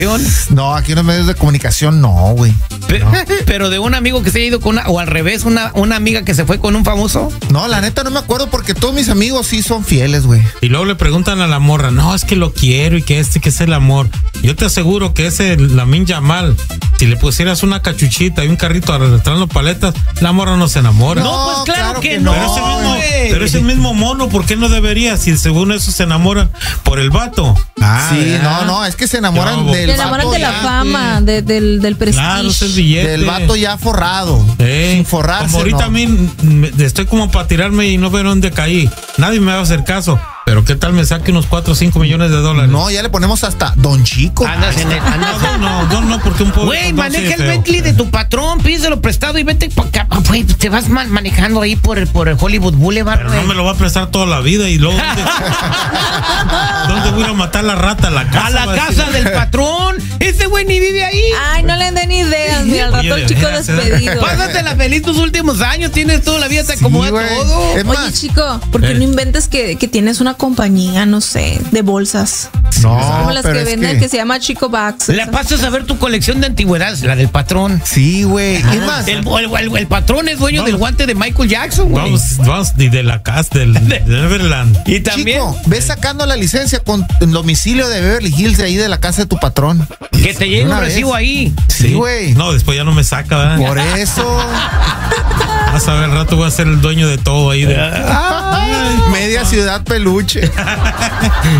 No, aquí en los medios de comunicación no, güey. Pero de un amigo que se ha ido con o al revés, una amiga que se fue con un famoso. No, la neta no me acuerdo porque todos mis amigos sí son fieles, güey. Y luego le preguntan a la morra, no, es que lo quiero y que es el amor. Yo te aseguro que ese Lamine Yamal, si le pusieras una cachuchita y un carrito arrastrando paletas, la morra no se enamora. No, pues claro que no. Pero es el mismo mono, ¿por qué no debería? Si según eso se enamoran por el vato. Sí, no, es que se enamoran del se enamoran vato de la fama, del prestigio. Claro, es el billete. del vato ya forrado, sin forrarse. Como ahorita no. a mí estoy como para tirarme y no ver dónde caí. Nadie me va a hacer caso. Pero qué tal me saque unos 4 o 5 millones de dólares. No, ya le ponemos hasta Don Chico. Andas en el. No, porque un poco. Güey, maneja el Bentley de tu patrón, pídelo prestado y vete pa' acá. Güey, te vas manejando ahí por el Hollywood Boulevard. Pero no me lo va a prestar toda la vida y luego. ¿Dónde voy a matar la rata? A la casa. A la casa del patrón. Ese güey ni vive ahí. Ay, no le den ideas, mira, al rato el chico despedido. Pásatela feliz tus últimos años, tienes toda la vida, te acomoda todo. Es Oye, más, chico, ¿por qué no inventes que tienes una compañía, no sé, de bolsas? no, Como las pero que es venden que se llama Chico Bags. La pasas a ver tu colección de antigüedades, la del patrón. Sí, güey. Es más, El patrón es dueño del guante de Michael Jackson, güey. Vamos, y de la casa del Neverland. Y también Chico, ves sacando la licencia con el domicilio de Beverly Hills de ahí de la casa de tu patrón. que te llegue un Una recibo vez. ahí. Sí, güey. No, después ya no me saca, ¿verdad? Por eso. Vas a ver, al rato voy a ser el dueño de todo ahí. Media ciudad peluche.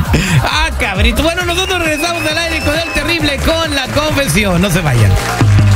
Ah, cabrito. Bueno, nosotros regresamos al aire con el terrible, con la confesión. No se vayan.